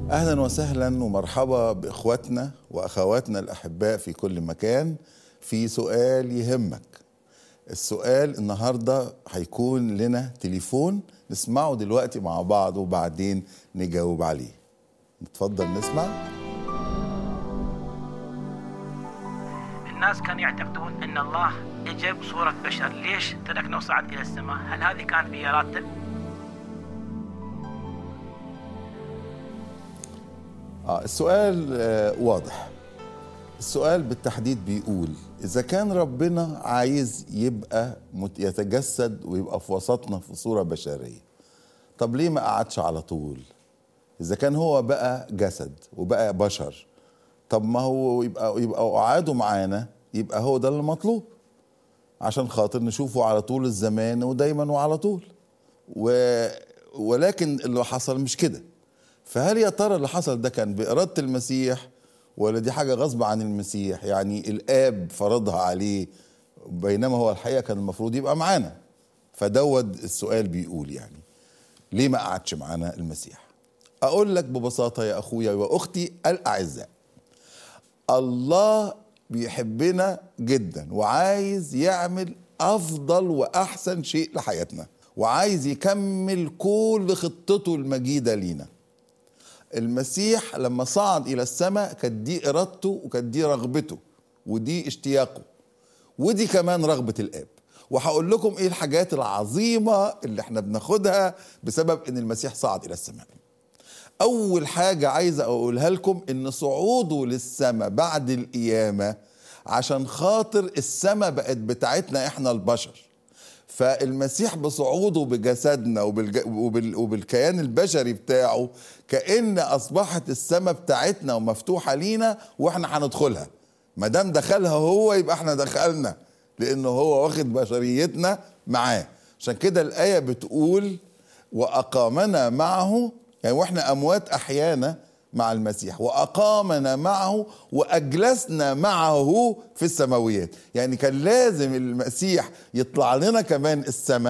أهلا وسهلا ومرحبا بإخواتنا وأخواتنا الأحباء في كل مكان. في سؤال يهمك. السؤال النهاردة هيكون لنا تليفون نسمعه دلوقتي مع بعض وبعدين نجاوب عليه. نتفضل نسمع. الناس كانوا يعتقدون أن الله اجى بصورة بشر، ليش تركنا وصعد إلى السماء؟ هل هذه كانت بإرادته؟ السؤال واضح. السؤال بالتحديد بيقول إذا كان ربنا عايز يبقى يتجسد ويبقى في وسطنا في صورة بشرية، طب ليه ما قعدش على طول؟ إذا كان هو بقى جسد وبقى بشر، طب ما هو يبقى قعاده معانا، يبقى هو ده المطلوب عشان خاطر نشوفه على طول الزمان ودايما وعلى طول. ولكن اللي حصل مش كده. فهل يا ترى اللي حصل ده كان بإرادة المسيح ولا دي حاجة غصب عن المسيح؟ يعني الآب فرضها عليه بينما هو الحقيقة كان المفروض يبقى معانا. فدود السؤال بيقول يعني ليه ما قعدش معانا المسيح؟ أقول لك ببساطة يا أخويا وأختي الأعزاء، الله بيحبنا جدا وعايز يعمل أفضل وأحسن شيء لحياتنا، وعايز يكمل كل خطته المجيدة لينا. المسيح لما صعد إلى السماء كانت دي إرادته وكانت دي رغبته ودي اشتياقه ودي كمان رغبة الآب. وهقول لكم إيه الحاجات العظيمة اللي احنا بناخدها بسبب إن المسيح صعد إلى السماء. أول حاجة عايز أقولها لكم إن صعوده للسماء بعد القيامة عشان خاطر السماء بقت بتاعتنا إحنا البشر. فالمسيح بصعوده بجسدنا وبالكيان البشري بتاعه كأن أصبحت السماء بتاعتنا ومفتوحة لينا وإحنا هندخلها. ما دام دخلها هو يبقى إحنا دخلنا، لأنه هو واخد بشريتنا معاه. عشان كده الآية بتقول وأقامنا معه، يعني وإحنا أموات أحيانا مع المسيح، وأقامنا معه وأجلسنا معه في السماويات. يعني كان لازم المسيح يطلع لنا كمان السماء